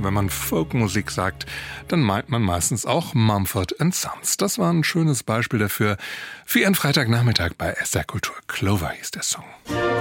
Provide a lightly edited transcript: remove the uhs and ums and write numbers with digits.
wenn man Folkmusik sagt, dann meint man meistens auch Mumford & Sons. Das war ein schönes Beispiel dafür für Ihren Freitagnachmittag bei SR Kultur. Clover hieß der Song.